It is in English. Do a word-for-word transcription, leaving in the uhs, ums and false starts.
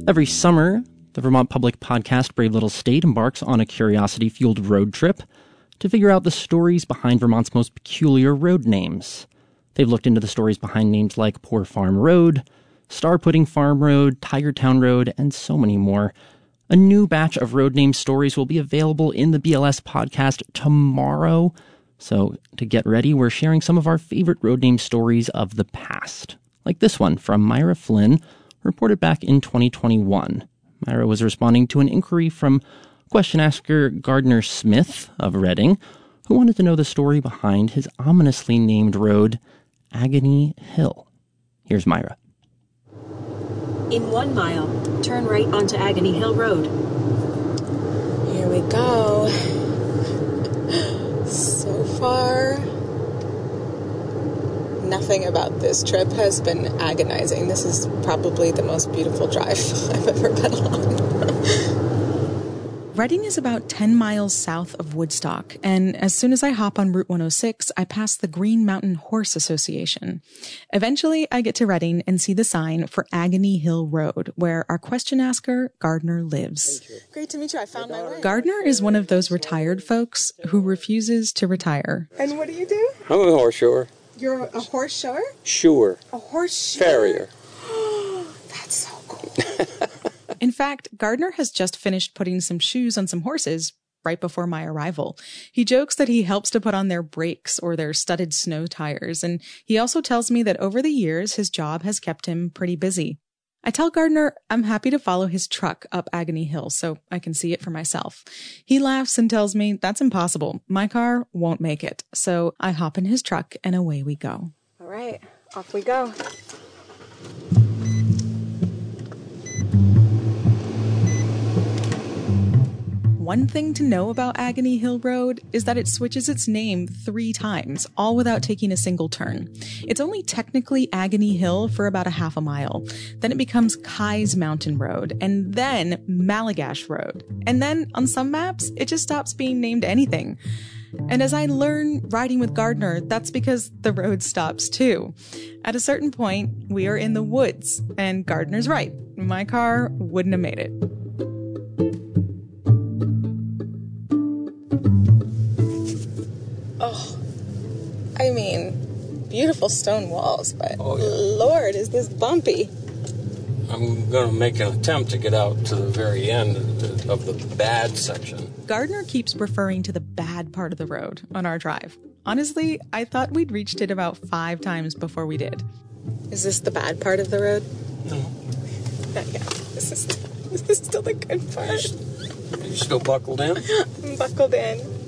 Every summer, the Vermont Public podcast Brave Little State embarks on a curiosity-fueled road trip to figure out the stories behind Vermont's most peculiar road names. They've looked into the stories behind names like Poor Farm Road, Star Pudding Farm Road, Tiger Town Road, and so many more. A new batch of road name stories will be available in the B L S podcast tomorrow. So to get ready, we're sharing some of our favorite road name stories of the past. Like this one from Myra Flynn, reported back in twenty twenty-one. Myra was responding to an inquiry from question asker Gardner Smith of Reading, who wanted to know the story behind his ominously named road, Agony Hill. Here's Myra. In one mile, turn right onto Agony Hill Road. Here we go. So far, nothing about this trip has been agonizing. This is probably the most beautiful drive I've ever been on. Reading is about ten miles south of Woodstock, and as soon as I hop on Route one oh six, I pass the Green Mountain Horse Association. Eventually, I get to Reading and see the sign for Agony Hill Road, where our question asker, Gardner, lives. Great to meet you. I found my way. Gardner is one of those retired folks who refuses to retire. And what do you do? I'm a horse shower. You're a horse shower? Sure. A horse shower? Farrier. That's so cool. In fact, Gardner has just finished putting some shoes on some horses right before my arrival. He jokes that he helps to put on their brakes or their studded snow tires, and he also tells me that over the years, his job has kept him pretty busy. I tell Gardner I'm happy to follow his truck up Agony Hill so I can see it for myself. He laughs and tells me that's impossible. My car won't make it. So I hop in his truck and away we go. All right, off we go. One thing to know about Agony Hill Road is that it switches its name three times, all without taking a single turn. It's only technically Agony Hill for about a half a mile. Then it becomes Kai's Mountain Road, and then Malagash Road. And then, on some maps, it just stops being named anything. And as I learn riding with Gardner, that's because the road stops too. At a certain point, we are in the woods, and Gardner's right. My car wouldn't have made it. Oh, I mean, beautiful stone walls, but oh, yeah. Lord, is this bumpy. I'm going to make an attempt to get out to the very end of the, of the bad section. Gardner keeps referring to the bad part of the road on our drive. Honestly, I thought we'd reached it about five times before we did. Is this the bad part of the road? No. Not yet. This is, this is still the good part. Are you, are you still buckled in? I'm buckled in.